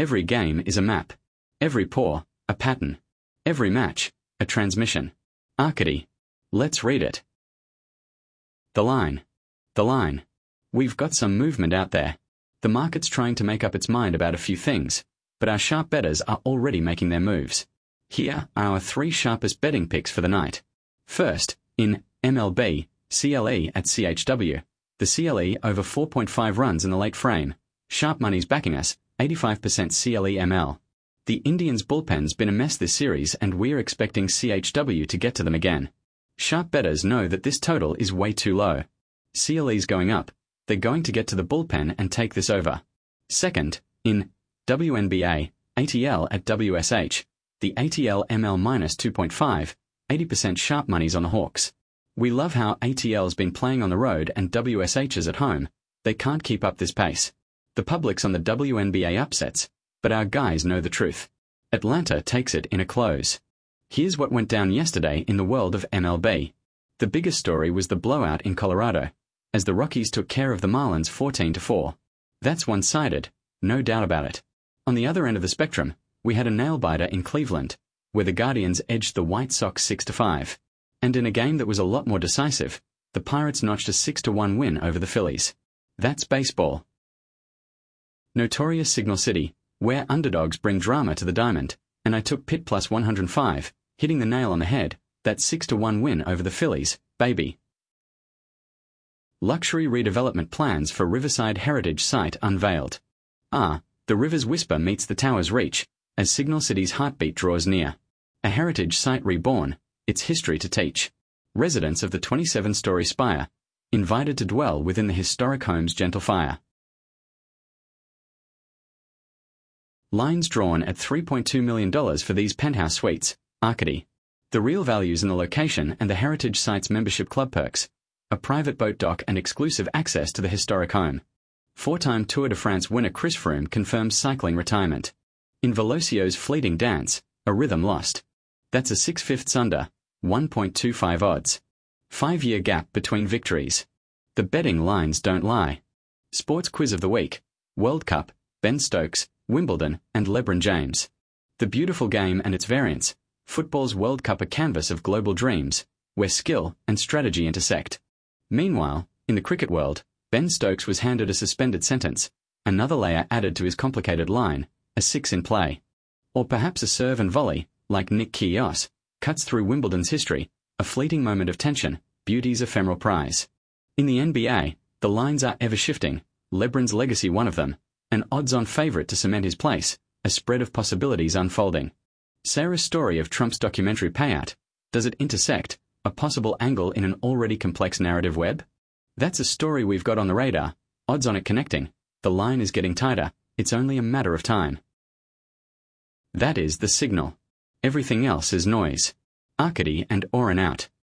Every game is a map. Every pour, a pattern. Every match, a transmission. Arcady. Let's read it. The line. The line. We've got some movement out there. The market's trying to make up its mind about a few things, but our sharp bettors are already making their moves. Here are our 3 sharpest betting picks for the night. First, in MLB, CLE at CHW. The CLE over 4.5 runs in the late frame. Sharp money's backing us, 85% CLE ML. The Indians' bullpen's been a mess this series and we're expecting CHW to get to them again. Sharp bettors know that this total is way too low. CLE's going up. They're going to get to the bullpen and take this over. Second, in WNBA, ATL at WSH. The ATL ML minus 2.5, 80% sharp money's on the Hawks. We love how ATL's been playing on the road and WSH is at home. They can't keep up this pace. The public's on the WNBA upsets, but our guys know the truth. Atlanta takes it in a close. Here's what went down yesterday in the world of MLB. The biggest story was the blowout in Colorado, as the Rockies took care of the Marlins 14-4. That's one-sided, no doubt about it. On the other end of the spectrum, we had a nail-biter in Cleveland, where the Guardians edged the White Sox 6-5. And in a game that was a lot more decisive, the Pirates notched a 6-1 win over the Phillies. That's baseball. Notorious Signal City, where underdogs bring drama to the diamond, and I took Pitt plus 105, hitting the nail on the head. That 6-1 win over the Phillies, baby. Luxury redevelopment plans for Riverside Heritage Site unveiled. The river's whisper meets the tower's reach, as Signal City's heartbeat draws near. A heritage site reborn, its history to teach. Residents of the 27-story spire, invited to dwell within the historic home's gentle fire. Lines drawn at $3.2 million for these penthouse suites, Arcady. The real values in the location and the heritage site's membership club perks. A private boat dock and exclusive access to the historic home. 4-time Tour de France winner Chris Froome confirms cycling retirement. In Velocio's fleeting dance, a rhythm lost. That's a 6/5 under, 1.25 odds. 5-year gap between victories. The betting lines don't lie. Sports quiz of the week. World Cup, Ben Stokes, Wimbledon, and LeBron James. The beautiful game and its variants. Football's World Cup, a canvas of global dreams, where skill and strategy intersect. Meanwhile, in the cricket world, Ben Stokes was handed a suspended sentence, another layer added to his complicated line, a 6 in play. Or perhaps a serve and volley, like Nick Kyrgios, cuts through Wimbledon's history, a fleeting moment of tension, beauty's ephemeral prize. In the NBA, the lines are ever shifting, LeBron's legacy one of them, an odds-on favorite to cement his place, a spread of possibilities unfolding. Sarah's story of Trump's documentary payout, does it intersect, a possible angle in an already complex narrative web? That's a story we've got on the radar, odds on it connecting, the line is getting tighter, it's only a matter of time. That is the signal. Everything else is noise. Arcady and Oren out.